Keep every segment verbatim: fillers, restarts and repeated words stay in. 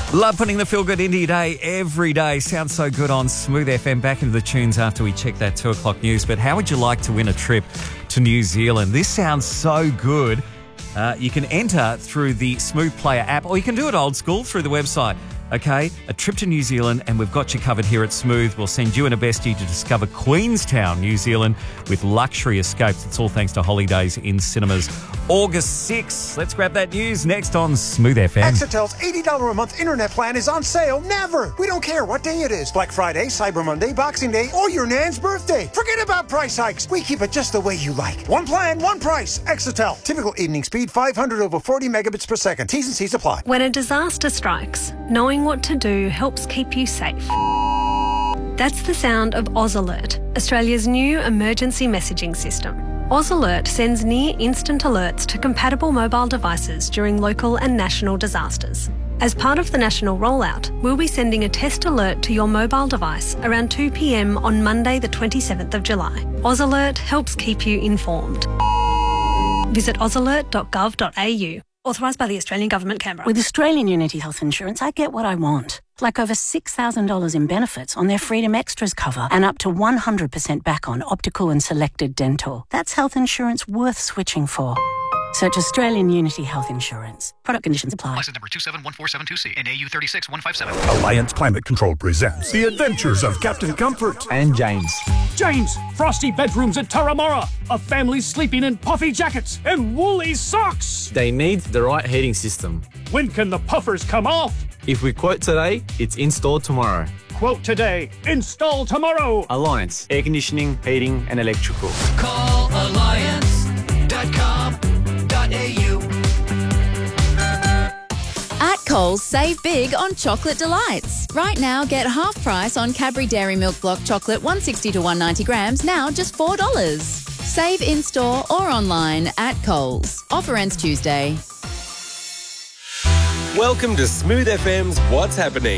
Love putting the feel-good into your day every day. Sounds so good on Smooth F M. Back into the tunes after we check that two o'clock news. But how would you like to win a trip to New Zealand? This sounds so good. Uh, you can enter through the Smooth Player app, or you can do it old school through the website. Okay, a trip to New Zealand, and we've got you covered here at Smooth. We'll send you and a bestie to discover Queenstown, New Zealand, with luxury escapes. It's all thanks to Holidays in Cinemas. August sixth. Let's grab that news next on Smooth F M. Exitel's eighty dollars a month internet plan is on sale. Never. We don't care what day it is. Black Friday, Cyber Monday, Boxing Day, or your nan's birthday. Forget about price hikes. We keep it just the way you like. One plan, one price. Exitel. Typical evening speed, five hundred over forty megabits per second. T's and C's apply. When a disaster strikes, knowing what to do helps keep you safe. That's the sound of Oz Alert, Australia's new emergency messaging system. Oz Alert sends near-instant alerts to compatible mobile devices during local and national disasters. As part of the national rollout, we'll be sending a test alert to your mobile device around two p.m. on Monday the twenty-seventh of July. Oz Alert helps keep you informed. Visit oz alert dot gov dot a u. Authorised by the Australian Government, Canberra. With Australian Unity Health Insurance, I get what I want. Like over six thousand dollars in benefits on their Freedom Extras cover and up to one hundred percent back on optical and selected dental. That's health insurance worth switching for. Search Australian Unity Health Insurance. Product conditions apply. License number two seven one four seven two C and A U three six one five seven. Alliance Climate Control presents The Adventures of Captain Comfort and James. James, frosty bedrooms at Turramurra. A family sleeping in puffy jackets and woolly socks. They need the right heating system. When can the puffers come off? If we quote today, it's installed tomorrow. Quote today, install tomorrow. Alliance, air conditioning, heating and electrical. Call alliance dot com dot a u. At Coles, save big on chocolate delights. Right now, get half price on Cadbury Dairy Milk Block chocolate one sixty to one ninety grams, now just four dollars. Save in-store or online at Coles. Offer ends Tuesday. Welcome to Smooth F M's What's Happening.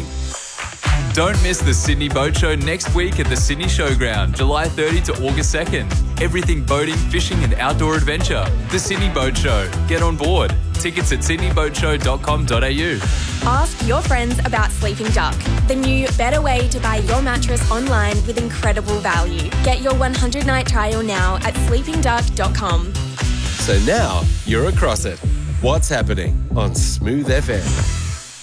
Don't miss the Sydney Boat Show next week at the Sydney Showground, July thirtieth to August second. Everything boating, fishing and outdoor adventure. The Sydney Boat Show. Get on board. Tickets at sydney boat show dot com dot a u. Ask your friends about Sleeping Duck, the new better way to buy your mattress online with incredible value. Get your one hundred night trial now at sleeping duck dot com. So now you're across it. What's Happening on Smooth F M.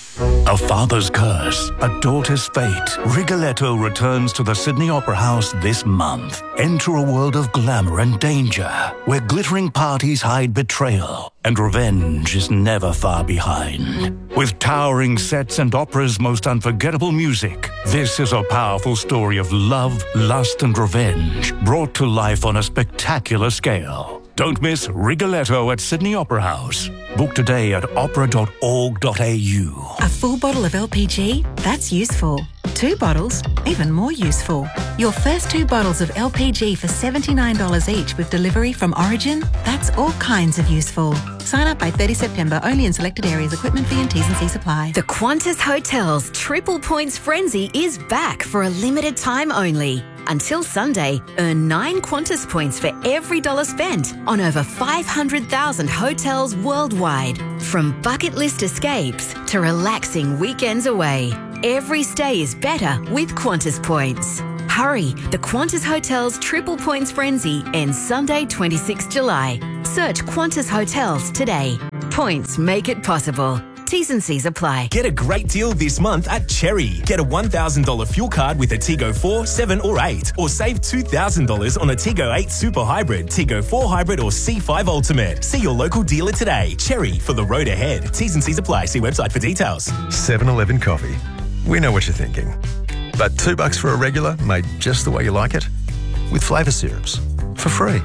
A father's curse, a daughter's fate. Rigoletto returns to the Sydney Opera House this month. Enter a world of glamour and danger, where glittering parties hide betrayal, and revenge is never far behind. With towering sets and opera's most unforgettable music, this is a powerful story of love, lust, and revenge, brought to life on a spectacular scale. Don't miss Rigoletto at Sydney Opera House. Book today at opera dot org dot a u. A full bottle of L P G? That's useful. Two bottles? Even more useful. Your first two bottles of L P G for seventy-nine dollars each with delivery from Origin? That's all kinds of useful. Sign up by thirtieth of September, only in selected areas. Equipment fee and T's and C's apply. The Qantas Hotels Triple Points Frenzy is back for a limited time only. Until Sunday, earn nine Qantas points for every dollar spent on over five hundred thousand hotels worldwide. From bucket list escapes to relaxing weekends away, every stay is better with Qantas points. Hurry, the Qantas Hotels Triple Points Frenzy ends Sunday, twenty-sixth of July. Search Qantas Hotels today. Points make it possible. T's and C's apply. Get a great deal this month at Cherry. Get a one thousand dollars fuel card with a Tigo four, seven or eight. Or save two thousand dollars on a Tigo eight Super Hybrid, Tigo four Hybrid or C five Ultimate. See your local dealer today. Cherry, for the road ahead. T's and C's apply. See website for details. seven eleven Coffee. We know what you're thinking. But two bucks for a regular made just the way you like it? With flavour syrups. For free.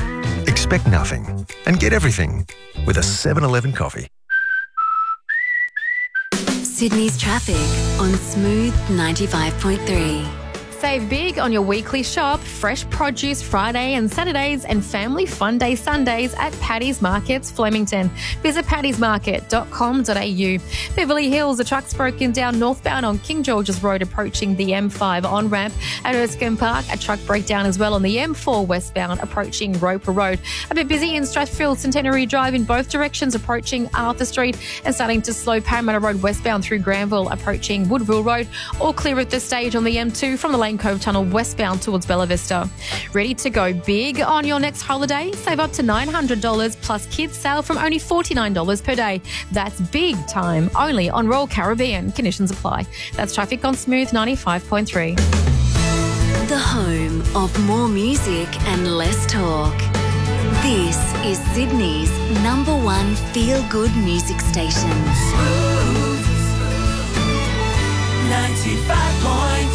Expect nothing and get everything with a seven eleven Coffee. Sydney's traffic on Smooth ninety-five point three. Save big on your weekly shop. fresh produce Friday and Saturdays and family fun day Sundays at Paddy's Markets, Flemington. Visit paddys market dot com dot a u. Beverly Hills, a truck's broken down northbound on King George's Road approaching the M five on-ramp. At Erskine Park, a truck breakdown as well on the M four westbound approaching Roper Road. A bit busy in Strathfield Centenary Drive in both directions approaching Arthur Street and starting to slow Parramatta Road westbound through Granville approaching Woodville Road. All clear at this stage on the M two from the Lane Cove Tunnel westbound towards Bella Vista. Ready to go big on your next holiday? Save up to nine hundred dollars plus kids sale from only forty-nine dollars per day. That's big time only on Royal Caribbean. Conditions apply. That's traffic on Smooth ninety-five point three. The home of more music and less talk. This is Sydney's number one feel-good music station. Smooth ninety-five point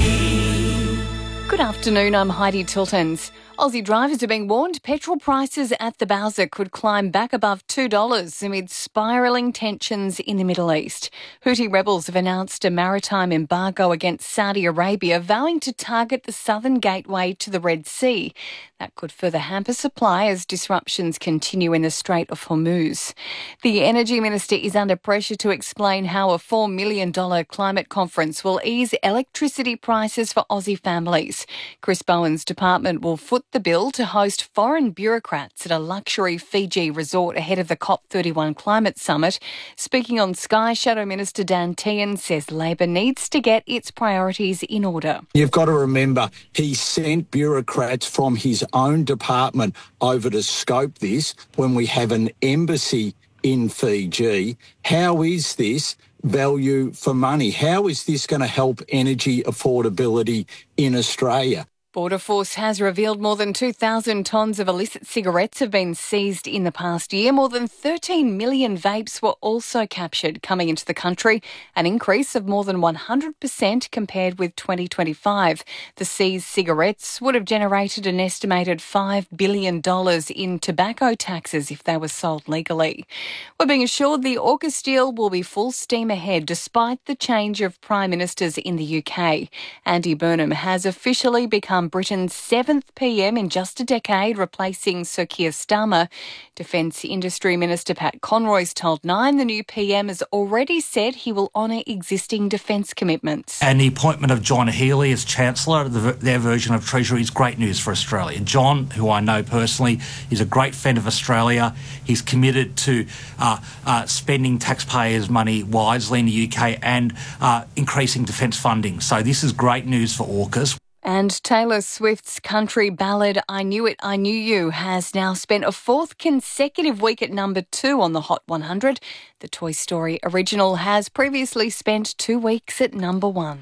three. Good afternoon, I'm Heidi Tiltons. Aussie drivers are being warned petrol prices at the Bowser could climb back above two dollars amid spiralling tensions in the Middle East. Houthi rebels have announced a maritime embargo against Saudi Arabia, vowing to target the southern gateway to the Red Sea. That could further hamper supply as disruptions continue in the Strait of Hormuz. The Energy Minister is under pressure to explain how a four million dollars climate conference will ease electricity prices for Aussie families. Chris Bowen's department will foot the bill to host foreign bureaucrats at a luxury Fiji resort ahead of the COP thirty-one climate summit. Speaking on Sky, Shadow Minister Dan Tehan says Labor needs to get its priorities in order. You've got to remember, he sent bureaucrats from his own department over to scope this when we have an embassy in Fiji. How is this value for money? How is this going to help energy affordability in Australia? Border Force has revealed more than two thousand tonnes of illicit cigarettes have been seized in the past year. More than thirteen million vapes were also captured coming into the country, an increase of more than one hundred percent compared with twenty twenty-five. The seized cigarettes would have generated an estimated five billion dollars in tobacco taxes if they were sold legally. We're being assured the AUKUS deal will be full steam ahead despite the change of Prime Ministers in the U K. Andy Burnham has officially become Britain's seventh P M in just a decade, replacing Sir Keir Starmer. Defence Industry Minister Pat Conroy's told Nine the new P M has already said he will honour existing defence commitments. And the appointment of John Healey as Chancellor of the, their version of Treasury is great news for Australia. John, who I know personally, is a great friend of Australia. He's committed to uh, uh, spending taxpayers' money wisely in the U K and uh, increasing defence funding. So this is great news for AUKUS. And Taylor Swift's country ballad I Knew It, I Knew You has now spent a fourth consecutive week at number two on the Hot one hundred. The Toy Story original has previously spent two weeks at number one.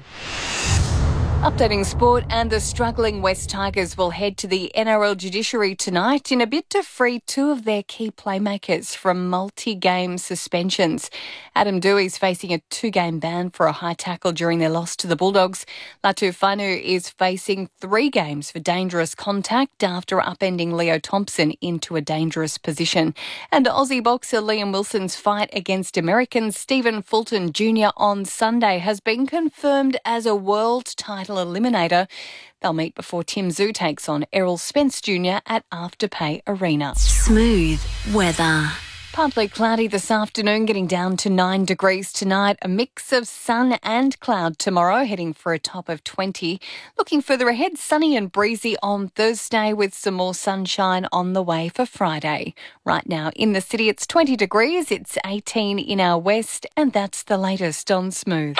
Updating sport, and the struggling West Tigers will head to the N R L judiciary tonight in a bid to free two of their key playmakers from multi-game suspensions. Adam Dewey's facing a two-game ban for a high tackle during their loss to the Bulldogs. Latu Fanu is facing three games for dangerous contact after upending Leo Thompson into a dangerous position. And Aussie boxer Liam Wilson's fight against American Stephen Fulton Junior on Sunday has been confirmed as a world title eliminator. They'll meet before Tim Tszyu takes on Errol Spence Junior at Afterpay Arena. Smooth weather. Partly cloudy this afternoon, getting down to nine degrees tonight. A mix of sun and cloud tomorrow, heading for a top of twenty. Looking further ahead, sunny and breezy on Thursday with some more sunshine on the way for Friday. Right now in the city, it's twenty degrees. It's eighteen in our west, and that's the latest on Smooth.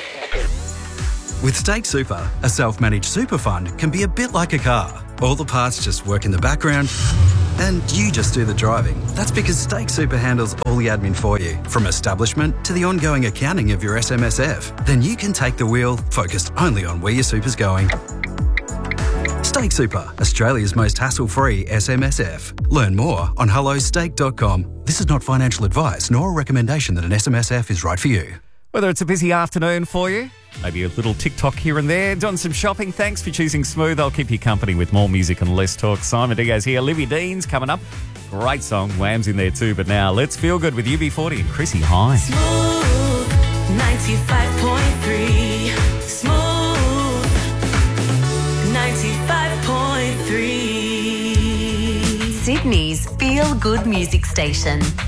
With Stake Super, a self-managed super fund can be a bit like a car. All the parts just work in the background and you just do the driving. That's because Stake Super handles all the admin for you, from establishment to the ongoing accounting of your S M S F. Then you can take the wheel, focused only on where your super's going. Stake Super, Australia's most hassle-free S M S F. Learn more on hello stake dot com. This is not financial advice nor a recommendation that an S M S F is right for you. Whether it's a busy afternoon for you, maybe a little TikTok here and there, doing some shopping, thanks for choosing Smooth. I'll keep you company with more music and less talk. Simon Diaz here. Livy Dean's coming up. Great song. Wham's in there too. But now let's feel good with U B forty and Chrissy Hine. Smooth ninety-five point three. Smooth ninety-five point three. Sydney's feel-good music station.